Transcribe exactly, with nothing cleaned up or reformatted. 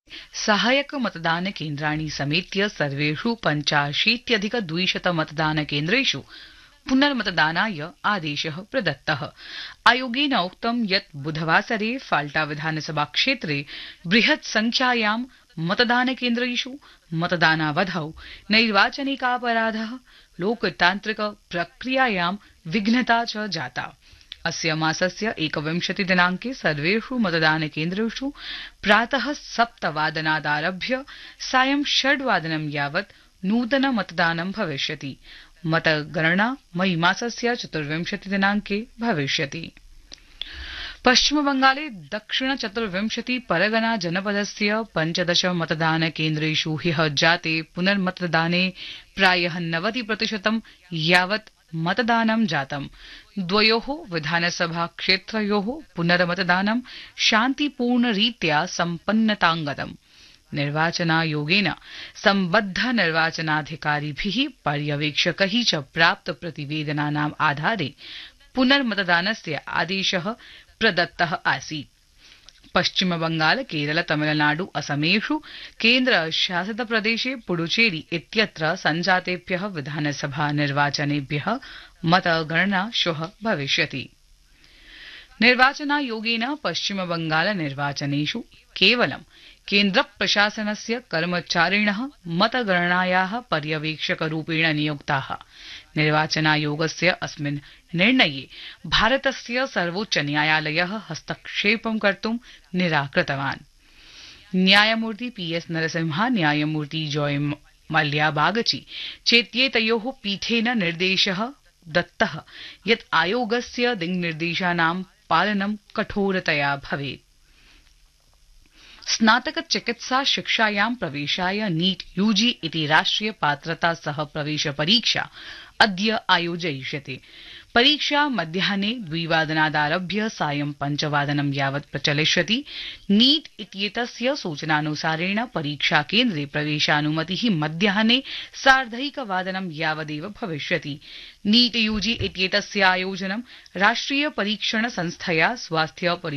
सहायक मतदान केन्द्राणि समेत्य सर्वेषु पञ्चाशीत्यधिक द्विशत मतदान केन्द्रेषु पुनर्मतदानाय आदेशः प्रदत्तः। आयोगेन उक्तं यत् बुधवासरे फाल्टा विधानसभा क्षेत्रे बृहत् संख्यायां मतदान केन्द्रेषु मतदानावधौ नैर्वाचनिकापराधः, लोकतान्त्रिक प्रक्रियायां विघ्नता च जाता। अस्य मासस्य एकविंशति दिनांके सर्वेषु मतदान केन्द्रेषु प्रातः सप्तवादनादारभ्य सायं षड्वादनं यावत् नूतन मतदानं भविष्यति। मतगणना मई मासस्य चतुर्विंशति दिनांके भविष्यति। पश्चिमबंगाले दक्षिण चतुर्विंशति परगना जनपदस्य पञ्चदश मतदान केन्द्रेषु ह्यः जाते पुनर्मतदाने प्रायः नवति प्रतिशतं यावत् मतदानं जातम्। द्वयोः विधानसभा क्षेत्रयोः पुनर्मतदानं शान्तिपूर्णरीत्या सम्पन्नतांगतम्। निर्वाचनायोगेन सम्बद्ध निर्वाचनाधिकारिभिः पर्यवेक्षकैः च प्राप्त प्रतिवेदनानाम् आधारे पुनर्मतदानस्य आदेशः प्रदत्तः आसीत्। पश्चिम बंगाल, केरल, तमिलनाडु, असमेषु केन्द्रशासित प्रदेशे पुडुचेरी इत्यत्र संजातेभ्यः विधानसभा निर्वाचनेभ्यः मतगणना श्वः भविष्यति। निर्वाचनायोगेन पश्चिम बंगाल निर्वाचनेषु केवलं केन्द्र प्रशासनस्य कर्मचारिणः मतगणनायाः पर्यवेक्षकरूपेण नियुक्ताः। निर्वाचनायोगस्य अस्मिन् निर्णये भारतस्य सर्वोच्च न्यायालयः हस्तक्षेपं कर्तुं निराकृतवान्। न्यायमूर्ति पी एस नरसिम्हा, न्यायमूर्ति जॉय मल्या बागची चेत्येतयोः पीठेन निर्देशः दत्तः यत् आयोगस्य दिङ्निर्देशानां पालनं कठोरतया भवेत्। स्नातक चिकित्सा शिक्षायां प्रवेशाय नीट यूजी इति राष्ट्रिय पात्रता सह प्रवेश परीक्षा अद्य आयोजयिष्यते। परीक्षा मध्याह्ने द्विवादनादारभ्य सायं पञ्चवादनं यावत् प्रचलिष्यति। नीट इत्येतस्य सूचनानुसारेण परीक्षा केन्द्रे प्रवेशानुमतिः मध्याह्ने सार्धैकवादनं यावदेव भविष्यति। नीट यूजी इत्येतस्य आयोजनं राष्ट्रिय परीक्षण संस्थया स्वास्थ्य